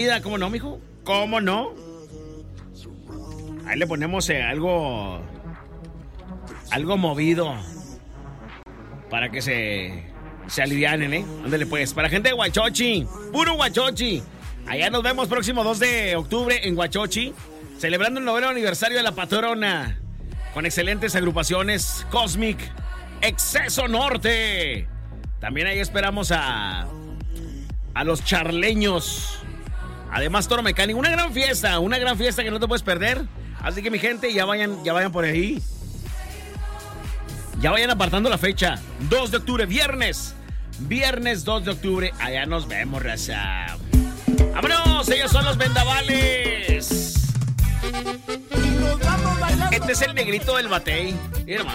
¿Cómo no, mijo? ¿Cómo no? Ahí le ponemos algo movido para que se alivianen, ¿eh? Ándale pues, para gente de Huachochi, puro Huachochi. Allá nos vemos próximo 2 de octubre en Huachochi, celebrando el 9º aniversario de la patrona, con excelentes agrupaciones: Cosmic, Exceso Norte. También ahí esperamos a los charleños. Además, Toro Mecánico, una gran fiesta que no te puedes perder. Así que mi gente, ya vayan por ahí. Ya vayan apartando la fecha. 2 de octubre, viernes 2 de octubre. Allá nos vemos, raza. ¡Vámonos! Ellos son los Vendavales. Este es el negrito del batey. Mira,